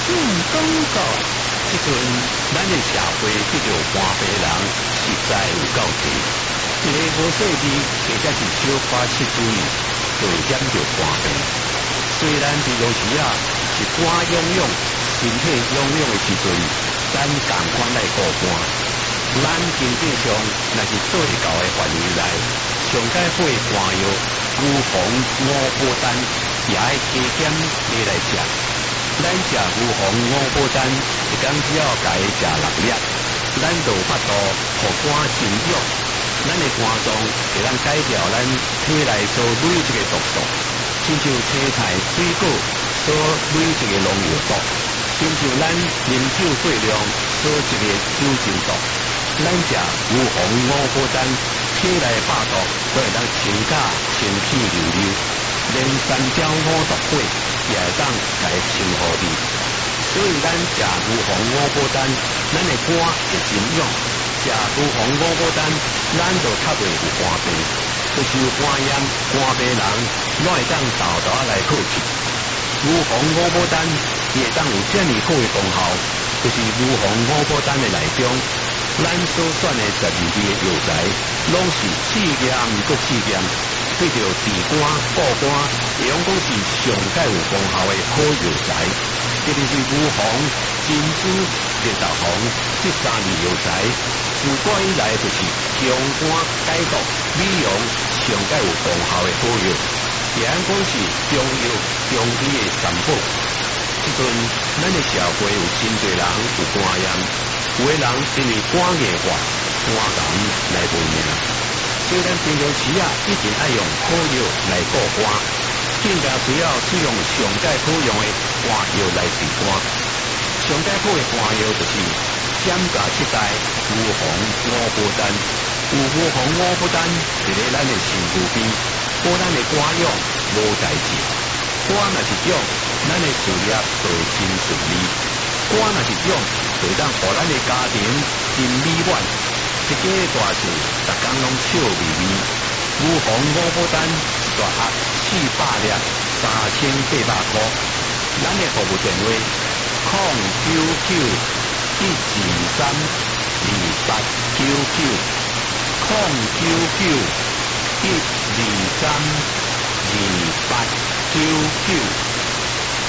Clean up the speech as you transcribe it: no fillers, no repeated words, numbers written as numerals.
进广告。 即阵咱的社会叫做搬白人，实在有够多。一个无细致，或者是小可失注意，就会染着搬病。虽然伫有时是肝痒痒、身体痒痒的时阵，咱共款来顾肝。咱经济上若是做会到的范围内，上该买肝药、牛黄、五宝丹，也爱加减买来食。咱食牛黄、五宝丹，一工只要家己食6粒，咱就有法度互肝真养。咱的肝脏会当改掉咱体内所累积的毒素，亲像青菜、水果所累积的农药毒，亲像咱饮酒过量所积的酒精毒。咱食牛黄、五宝丹，体内的百毒都会当清甲清气溜溜，连3条5毒火也会当家清好你。所以咱食牛黄、五宝丹，咱的肝会真养。食牛黄、五宝丹，咱就较袂有肝病，就是有肝炎、肝病人，拢会当豆豆来靠去。牛黄、五宝丹也会当有这么好的功效，就是牛黄、五宝丹的内中，咱所选的12味的药材，拢是试验搁试验，对着治肝、固肝，会用讲是上界有功效的好药材。特别是牛黄、金珠、绿豆黄这3味药材，自古以来就是强肝解毒、美容上界有功效的好药，也按讲是中药、中医的三宝。即阵咱的社会有真侪人有肝炎，有的人因为肝硬化、肝癌来卖命，所以咱平常时一定爱用好药来顾肝。更加需要使用上界好用的肝药来治肝。上界好的肝药就是减价7代牛黄、五宝丹。有牛黄、五宝丹伫咧咱的身躯边，保咱的肝痒无代志。肝若是痒，咱的事业就会真顺利；肝若是痒，就会当互咱的家庭真美满。一家大事，逐工拢笑眯眯。牛黄、五宝丹一大盒400粒，3800块。咱的服务电话：099-123-2899，099-123-2899。